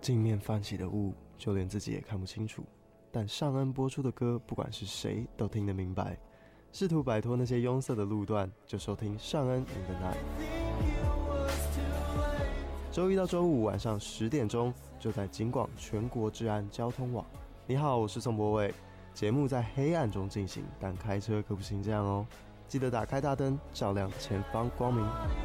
镜面泛起的雾，就连自己也看不清楚。但尚恩播出的歌，不管是谁都听得明白。试图摆脱那些拥塞的路段，就收听尚恩 in the night。周一到周五晚上10点钟，就在警广全国治安交通网。你好，我是宋博伟。节目在黑暗中进行，但开车可不行这样哦。记得打开大灯，照亮前方光明。